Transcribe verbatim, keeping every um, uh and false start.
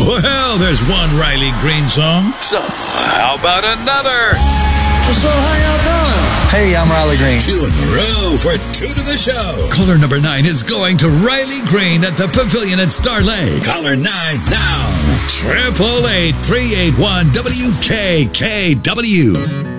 Well, there's one Riley Green song. So, how about another? So how y'all doing? Hey, I'm Riley Green. Two in a row for two to the show. Caller number nine is going to Riley Green at the Pavilion at Star Lake. Caller nine now. Triple eight three eight one W K K W.